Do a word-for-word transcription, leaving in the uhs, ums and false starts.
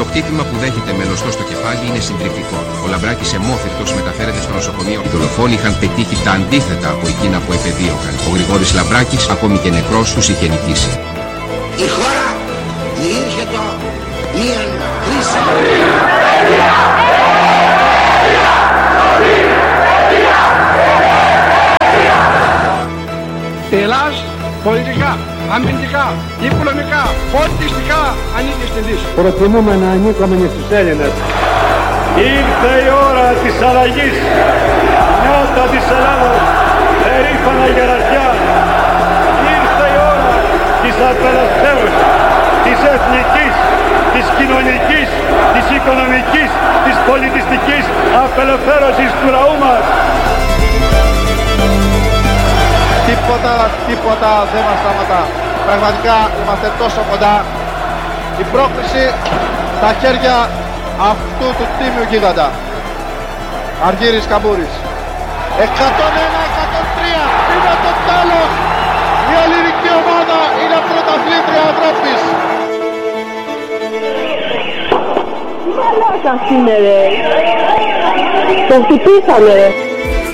Το χτύπημα που δέχεται με λωστό στο κεφάλι είναι συντριπτικό. Ο Λαμπράκης αιμόφυρτος μεταφέρεται στο νοσοκομείο. Οι δολοφόνοι είχαν πετύχει τα αντίθετα από εκείνα που επεδίωκαν. Ο Γρηγόρης Λαμπράκης, ακόμη και νεκρός, τους είχε νικήσει. Η χώρα διήρχεται μία κρίση. Η Ελλάς πολιτικά, αμυντικά, οικονομικά, πολιτιστικά ανήκει στην Δύση. Προτιμούμε να ανήκουμε στους Έλληνες. Ήρθε η ώρα της αλλαγής. Νιώτα της Ελλάδος, περήφανα γεραρχιά. Ήρθε η ώρα της απελευθέρωσης, της εθνικής, της κοινωνικής, της οικονομικής, της πολιτιστικής απελευθέρωσης του λαού μας. Τίποτα, τίποτα δεν μας σταματά. Πραγματικά είμαστε τόσο κοντά. Η πρόκληση στα χέρια αυτού του τίμιου γίγαντα. Αργύρης Καμπούρης. εκατόν ένα εκατόν τρία είναι το τέλος. Η ελληνική ομάδα είναι πρωταθλήτρια Ευρώπης. Τι μαλάκας είναι ρε. Το χτυπήσανε ρε.